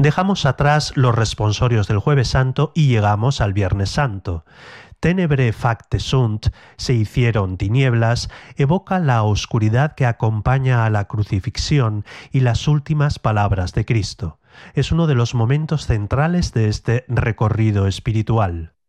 Dejamos atrás los responsorios del Jueves Santo y llegamos al Viernes Santo. Tenebre facte sunt, se hicieron tinieblas, evoca la oscuridad que acompaña a la crucifixión y las últimas palabras de Cristo. Es uno de los momentos centrales de este recorrido espiritual.